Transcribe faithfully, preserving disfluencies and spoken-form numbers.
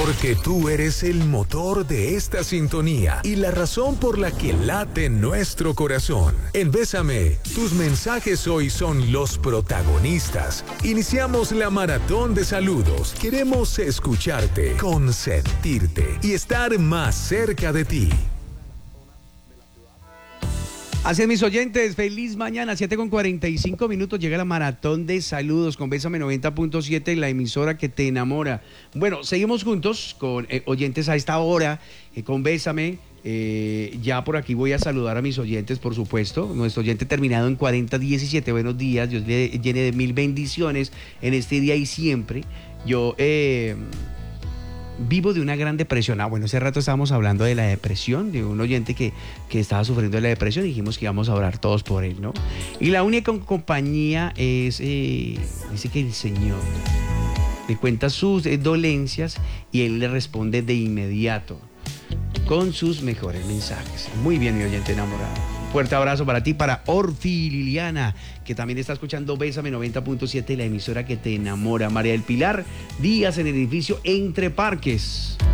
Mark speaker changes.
Speaker 1: Porque tú eres el motor de esta sintonía y la razón por la que late nuestro corazón. En Bésame, tus mensajes hoy son los protagonistas. Iniciamos la maratón de saludos. Queremos escucharte, consentirte y estar más cerca de ti.
Speaker 2: Así es, mis oyentes, feliz mañana, siete con cuarenta y cinco minutos, llega la maratón de saludos con Bésame noventa punto siete, la emisora que te enamora. Bueno, seguimos juntos con eh, oyentes a esta hora, eh, con Bésame. Eh, ya por aquí voy a saludar a mis oyentes, por supuesto. Nuestro oyente terminado en cuarenta diecisiete, buenos días, Dios le llene de mil bendiciones en este día y siempre. Yo... Eh, Vivo de una gran depresión. Ah, bueno, hace rato estábamos hablando de la depresión, de un oyente que, que estaba sufriendo de la depresión y dijimos que íbamos a orar todos por él, ¿no? Y la única compañía es, eh, dice que el Señor le cuenta sus eh, dolencias y Él le responde de inmediato con sus mejores mensajes. Muy bien, mi oyente enamorado. Un fuerte abrazo para ti, para Orfi Liliana, que también está escuchando Bésame noventa punto siete, la emisora que te enamora. María del Pilar Díaz, en el edificio Entre Parques.